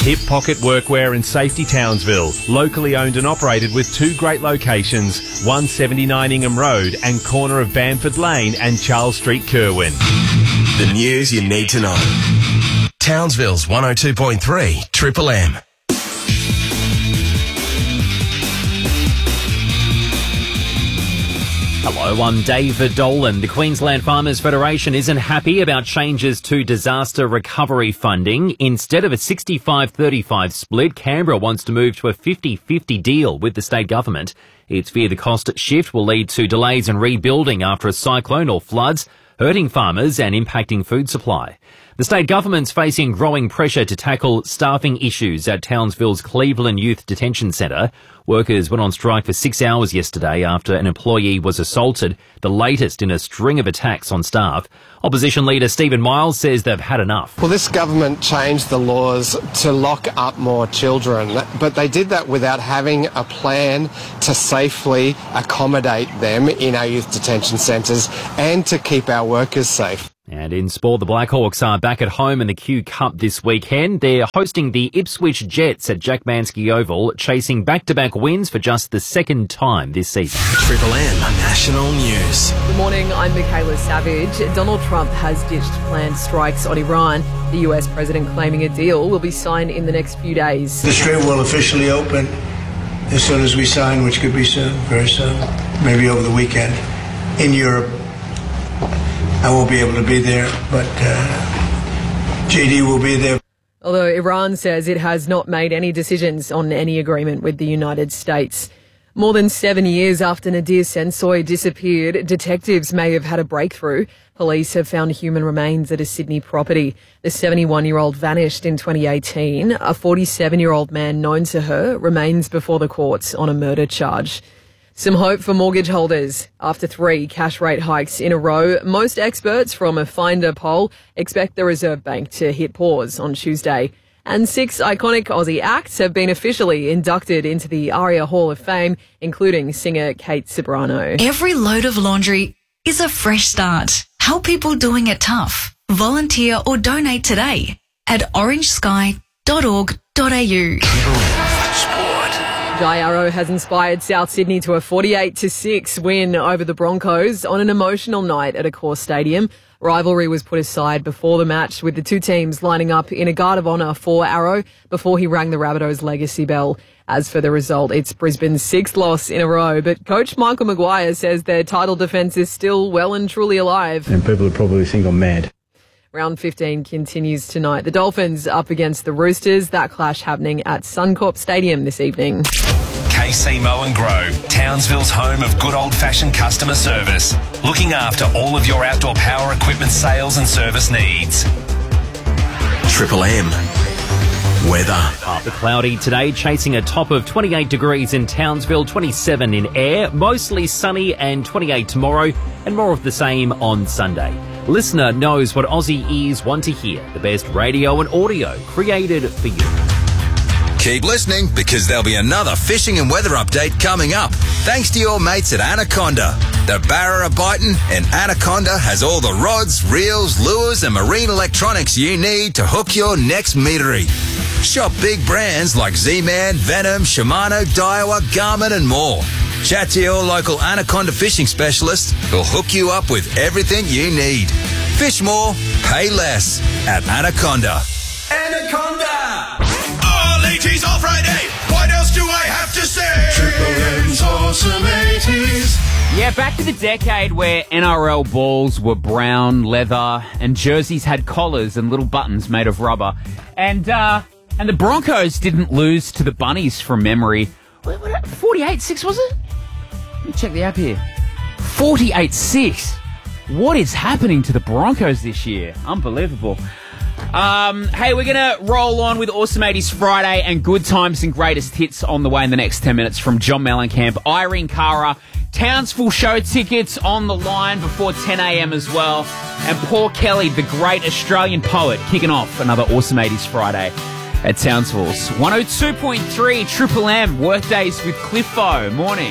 Hip Pocket Workwear and Safety Townsville, locally owned and operated with two great locations, 179 Ingham Road and corner of Bamford Lane and Charles Street, Kerwin. The news you need to know. Townsville's 102.3 Triple M. Hello, I'm David Dolan. The Queensland Farmers Federation isn't happy about changes to disaster recovery funding. Instead of a 65-35 split, Canberra wants to move to a 50-50 deal with the state government. It's feared the cost shift will lead to delays in rebuilding after a cyclone or floods, hurting farmers and impacting food supply. The state government's facing growing pressure to tackle staffing issues at Townsville's Cleveland Youth Detention Centre. Workers went on strike for 6 hours yesterday after an employee was assaulted, the latest in a string of attacks on staff. Opposition leader Stephen Miles says they've had enough. Well, this government changed the laws to lock up more children, but they did that without having a plan to safely accommodate them in our youth detention centres and to keep our workers safe. And in sport, the Blackhawks are back at home in the Q Cup this weekend. They're hosting the Ipswich Jets at Jack Manske Oval, chasing back-to-back wins for just the second time this season. Triple M National News. Good morning, I'm Michaela Savage. Donald Trump has ditched planned strikes on Iran. The US president claiming a deal will be signed in the next few days. The strait will officially open as soon as we sign, which could be soon, very soon, maybe over the weekend. In Europe, I won't be able to be there, but JD will be there. Although Iran says it has not made any decisions on any agreement with the United States. More than 7 years after Nadir Sensoy disappeared, detectives may have had a breakthrough. Police have found human remains at a Sydney property. The 71-year-old vanished in 2018. A 47-year-old man known to her remains before the courts on a murder charge. Some hope for mortgage holders. After 3 cash rate hikes in a row, most experts from a Finder poll expect the Reserve Bank to hit pause on Tuesday. And 6 iconic Aussie acts have been officially inducted into the ARIA Hall of Fame, including singer Kate Ceberano. Every load of laundry is a fresh start. Help people doing it tough. Volunteer or donate today at orangesky.org.au. Jai Arrow has inspired South Sydney to a 48-6 win over the Broncos on an emotional night at Accor Stadium. Rivalry was put aside before the match, with the two teams lining up in a guard of honour for Arrow before he rang the Rabbitohs' legacy bell. As for the result, it's Brisbane's 6th loss in a row, but coach Michael Maguire says their title defence is still well and truly alive. And people would probably think I'm mad. Round 15 continues tonight. The Dolphins up against the Roosters. That clash happening at Suncorp Stadium this evening. KC Mow & Grow, Townsville's home of good old-fashioned customer service. Looking after all of your outdoor power equipment sales and service needs. Triple M. Weather. Partly cloudy today, chasing a top of 28 degrees in Townsville, 27 in Ayr, mostly sunny and 28 tomorrow, and more of the same on Sunday. Listener knows what Aussie ears want to hear. The best radio and audio created for you. Keep listening, because there'll be another fishing and weather update coming up. Thanks to your mates at Anaconda. The barra are biting, and Anaconda has all the rods, reels, lures and marine electronics you need to hook your next meatery. Shop big brands like Z-Man, Venom, Shimano, Daiwa, Garmin and more. Chat to your local Anaconda fishing specialist who'll hook you up with everything you need. Fish more, pay less at Anaconda. Anaconda! Oh, ladies, all Friday. What else do I have to say? Triple M's awesome 80s. Yeah, back to the decade where NRL balls were brown leather and jerseys had collars and little buttons made of rubber. And the Broncos didn't lose to the Bunnies from memory. 48-6, was it? Let me check the app here. 48-6. What is happening to the Broncos this year? Unbelievable. Hey, we're going to roll on with Awesome 80s Friday and good times and greatest hits on the way in the next 10 minutes from John Mellencamp, Irene Cara, Townsville show tickets on the line before 10 a.m. as well, and Paul Kelly, the great Australian poet, kicking off another Awesome 80s Friday at Townsville's 102.3 Triple M, workdays with Cliffo. Morning.